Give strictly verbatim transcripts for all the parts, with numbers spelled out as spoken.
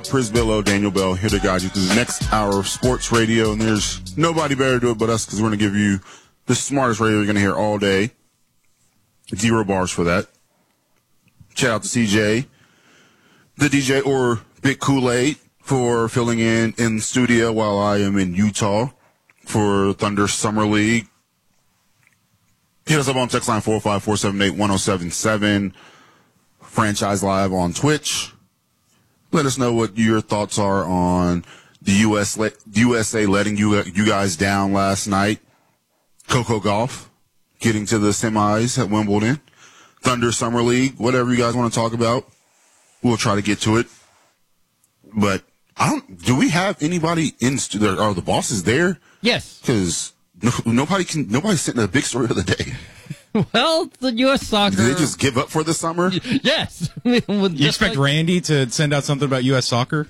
Prisbillo, Daniel Bell, here to guide you through the next hour of sports radio, and there's nobody better to do it but us because we're going to give you the smartest radio you're going to hear all day. Zero bars for that. Shout out to C J, the D J, or Big Kool-Aid for filling in in the studio while I am in Utah for Thunder Summer League. Hit us up on text line four oh five, four seven eight, one oh seven seven. Franchise Live on Twitch. Let us know what your thoughts are on the U S U S A letting you you guys down last night. Coco Golf getting to the semis at Wimbledon. Thunder Summer League, whatever you guys want to talk about, we'll try to get to it. But I don't. Do we have anybody in? Are the bosses there? Yes. Because no, nobody can. Nobody's sitting in the big story of the day. Well, the U S soccer. Did they just give up for the summer? Yes. You expect like... Randy to send out something about U S soccer?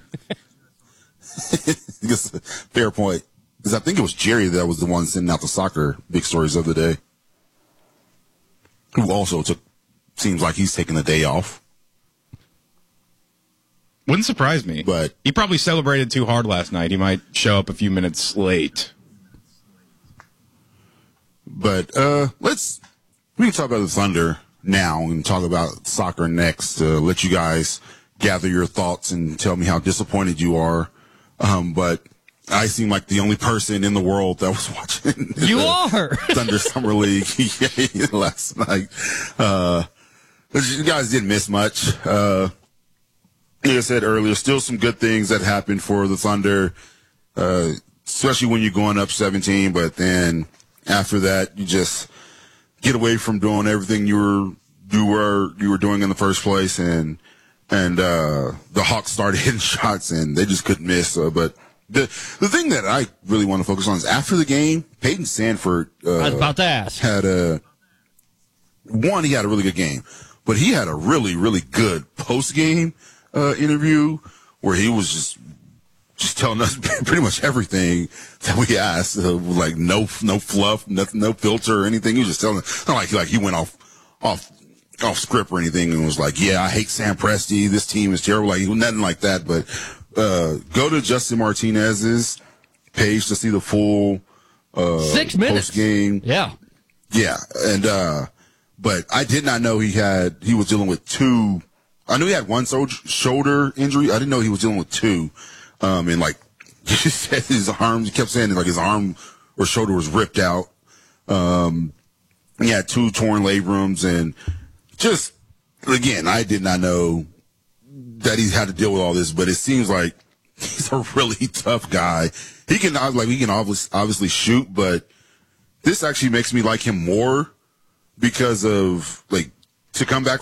Fair point. Because I think it was Jerry that was the one sending out the soccer big stories of the day. Who also took, seems like he's taking the day off. Wouldn't surprise me. But he probably celebrated too hard last night. He might show up a few minutes late. But uh, let's, we can talk about the Thunder now and talk about soccer next to let you guys gather your thoughts and tell me how disappointed you are. Um, but I seem like the only person in the world that was watching. You are Thunder Summer League last night. Uh, you guys didn't miss much. Uh, like I said earlier, still some good things that happened for the Thunder, uh, especially when you're going up seventeen. But then after that, you just get away from doing everything you were you were you were doing in the first place, and and uh, the Hawks started hitting shots, and they just couldn't miss. Uh, but The the thing that I really want to focus on is after the game, Peyton Sandfort uh, I was about to ask. had a one. He had a really good game, but he had a really really good post game uh, interview where he was just just telling us pretty much everything that we asked, uh, like no no fluff, nothing, no filter or anything. He was just telling us, not like like he went off off off script or anything and was like, yeah, I hate Sam Presti. This team is terrible. Like nothing like that, but. Uh, go to Justin Martinez's page to see the full uh, six minutes post game. Yeah, yeah, and uh, but I did not know he had he was dealing with two. I knew he had one so- shoulder injury. I didn't know he was dealing with two. Um, and like he said, his arm. He kept saying like his arm or shoulder was ripped out. Um, he had two torn labrums, and just again, I did not know that he's had to deal with all this, but it seems like he's a really tough guy. He can like he can obviously obviously shoot, but this actually makes me like him more because of like to come back